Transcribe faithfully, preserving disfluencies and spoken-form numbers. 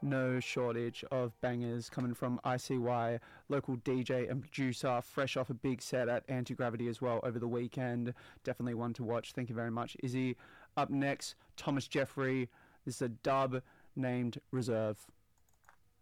no shortage of bangers coming from I C Y, local D J and producer, fresh off a big set at Anti-Gravity as well over the weekend. Definitely one to watch. Thank you very much, Izzy. Up next, Thomas Jeffrey. This is a dub named Reserve.